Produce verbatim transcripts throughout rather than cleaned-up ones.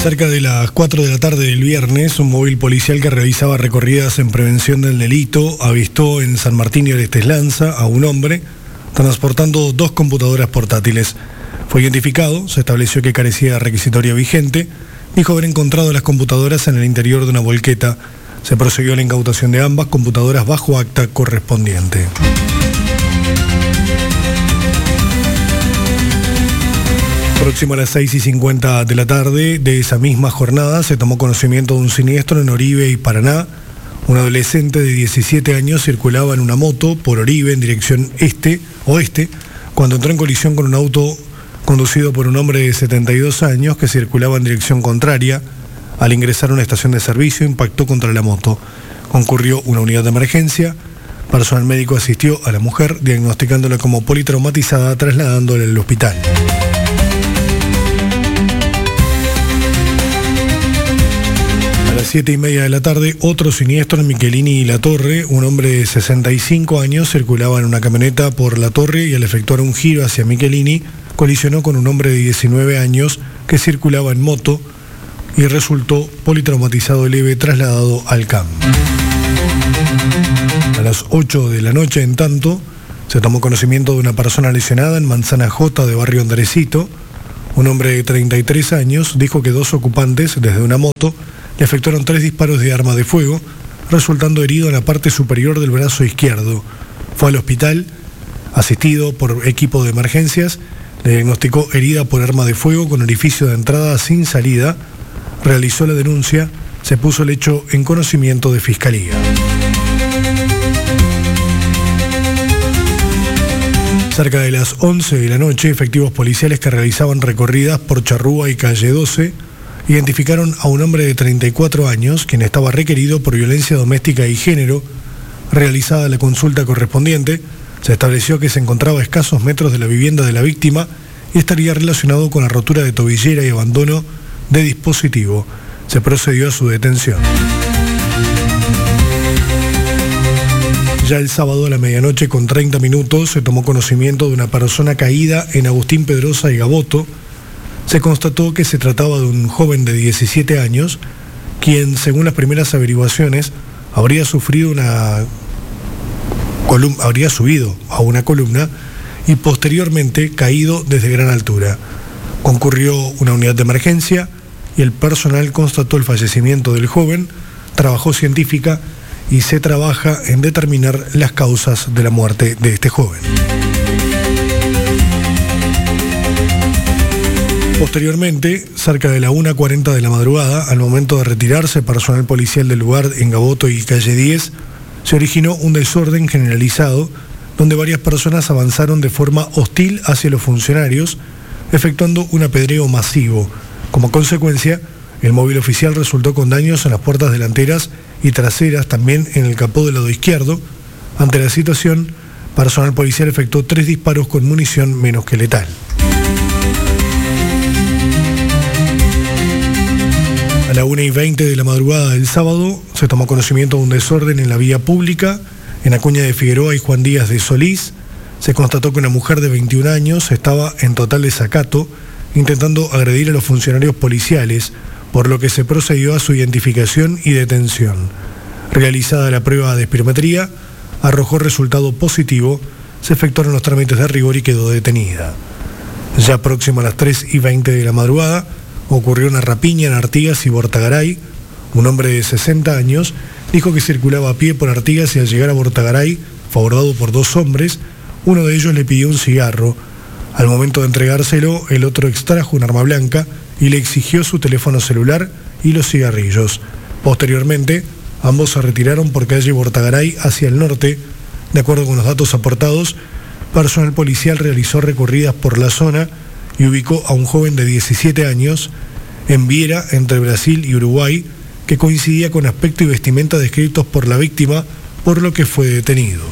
Cerca de las cuatro de la tarde del viernes, un móvil policial que realizaba recorridas en prevención del delito avistó en San Martín y Orestes Lanza a un hombre transportando dos computadoras portátiles. Fue identificado, se estableció que carecía de requisitoria vigente, dijo haber encontrado las computadoras en el interior de una volqueta. Se procedió a la incautación de ambas computadoras bajo acta correspondiente. Próximo a las seis y cincuenta de la tarde de esa misma jornada se tomó conocimiento de un siniestro en Oribe y Paraná. Un adolescente de diecisiete años circulaba en una moto por Oribe en dirección este-oeste cuando entró en colisión con un auto conducido por un hombre de setenta y dos años que circulaba en dirección contraria. Al ingresar a una estación de servicio impactó contra la moto. Concurrió una unidad de emergencia. Personal médico asistió a la mujer diagnosticándola como politraumatizada, trasladándola al hospital. A las siete y media de la tarde, otro siniestro en Michelini y La Torre. Un hombre de sesenta y cinco años circulaba en una camioneta por La Torre y al efectuar un giro hacia Michelini, colisionó con un hombre de diecinueve años que circulaba en moto y resultó politraumatizado leve, trasladado al C A M. A las ocho de la noche, en tanto, se tomó conocimiento de una persona lesionada en Manzana J de Barrio Andresito. Un hombre de treinta y tres años dijo que dos ocupantes desde una moto le efectuaron tres disparos de arma de fuego, resultando herido en la parte superior del brazo izquierdo. Fue al hospital, asistido por equipo de emergencias, le diagnosticó herida por arma de fuego con orificio de entrada sin salida, realizó la denuncia, se puso el hecho en conocimiento de Fiscalía. Cerca de las once de la noche, efectivos policiales que realizaban recorridas por Charrúa y Calle doce identificaron a un hombre de treinta y cuatro años, quien estaba requerido por violencia doméstica y género. Realizada la consulta correspondiente, se estableció que se encontraba a escasos metros de la vivienda de la víctima y estaría relacionado con la rotura de tobillera y abandono de dispositivo. Se procedió a su detención. Ya el sábado a la medianoche con treinta minutos se tomó conocimiento de una persona caída en Agustín Pedrosa y Gaboto. Se constató que se trataba de un joven de diecisiete años, quien, según las primeras averiguaciones, habría sufrido una colum- habría subido a una columna y posteriormente caído desde gran altura. Concurrió una unidad de emergencia y el personal constató el fallecimiento del joven. Trabajó científica y se trabaja en determinar las causas de la muerte de este joven. Posteriormente, cerca de la una cuarenta de la madrugada, al momento de retirarse personal policial del lugar en Gaboto y Calle diez, se originó un desorden generalizado donde varias personas avanzaron de forma hostil hacia los funcionarios, efectuando un apedreo masivo. Como consecuencia, el móvil oficial resultó con daños en las puertas delanteras y traseras, también en el capó del lado izquierdo. Ante la situación, personal policial efectuó tres disparos con munición menos que letal. A la una y veinte de la madrugada del sábado se tomó conocimiento de un desorden en la vía pública en Acuña de Figueroa y Juan Díaz de Solís. Se constató que una mujer de veintiún años estaba en total desacato intentando agredir a los funcionarios policiales, por lo que se procedió a su identificación y detención. Realizada la prueba de espirometría, arrojó resultado positivo, se efectuaron los trámites de rigor y quedó detenida. Ya próximo a las tres y veinte de la madrugada, ocurrió una rapiña en Artigas y Bortagaray. Un hombre de sesenta años dijo que circulaba a pie por Artigas y al llegar a Bortagaray, fue abordado por dos hombres. Uno de ellos le pidió un cigarro. Al momento de entregárselo, el otro extrajo un arma blanca y le exigió su teléfono celular y los cigarrillos. Posteriormente, ambos se retiraron por calle Bortagaray hacia el norte. De acuerdo con los datos aportados, personal policial realizó recorridas por la zona y ubicó a un joven de diecisiete años en Viera, entre Brasil y Uruguay, que coincidía con aspecto y vestimenta descritos por la víctima, por lo que fue detenido.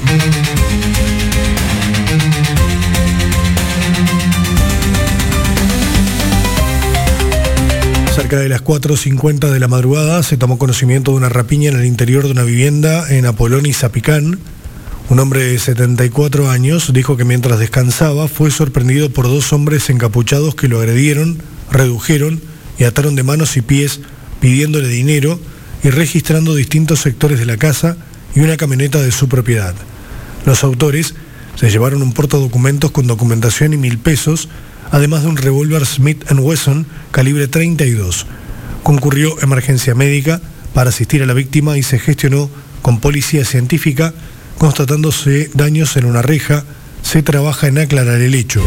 Cerca de las cuatro cincuenta de la madrugada se tomó conocimiento de una rapiña en el interior de una vivienda en Apolón y Zapicán. Un hombre de setenta y cuatro años dijo que mientras descansaba fue sorprendido por dos hombres encapuchados que lo agredieron, redujeron y ataron de manos y pies pidiéndole dinero y registrando distintos sectores de la casa y una camioneta de su propiedad. Los autores se llevaron un portadocumentos con documentación y mil pesos, además de un revólver Smith and Wesson calibre treinta y dos. Concurrió emergencia médica para asistir a la víctima y se gestionó con policía científica, constatándose daños en una reja. Se trabaja en aclarar el hecho.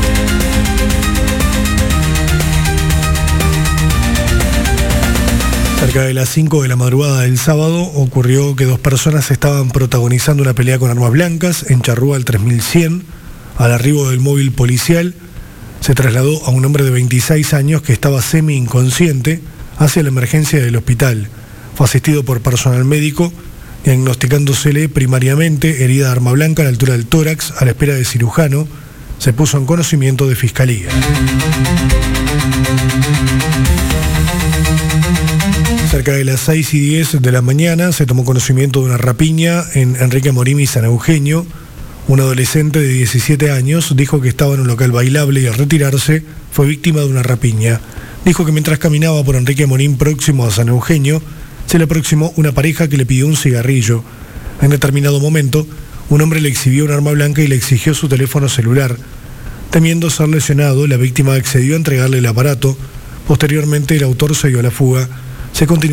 Cerca de las cinco de la madrugada del sábado ocurrió que dos personas estaban protagonizando una pelea con armas blancas en Charrúa al tres mil cien. Al arribo del móvil policial se trasladó a un hombre de veintiséis años que estaba semi inconsciente hacia la emergencia del hospital. Fue asistido por personal médico, diagnosticándosele primariamente herida de arma blanca a la altura del tórax. A la espera de cirujano, se puso en conocimiento de fiscalía. Cerca de las seis y diez de la mañana se tomó conocimiento de una rapiña en Enrique Morín y San Eugenio. Un adolescente de diecisiete años dijo que estaba en un local bailable y al retirarse fue víctima de una rapiña. Dijo que mientras caminaba por Enrique Morín próximo a San Eugenio, se le aproximó una pareja que le pidió un cigarrillo. En determinado momento, un hombre le exhibió un arma blanca y le exigió su teléfono celular. Temiendo ser lesionado, la víctima accedió a entregarle el aparato. Posteriormente, el autor se dio a la fuga. Se continuó